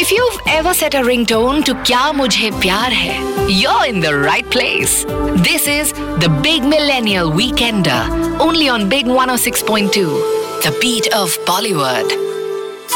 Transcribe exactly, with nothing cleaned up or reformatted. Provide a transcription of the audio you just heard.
If you've ever set a ringtone to Kya Mujhe Pyar Hai, you're in the right place. This is the Big Millennial Weekender, only on Big one oh six point two, the beat of Bollywood.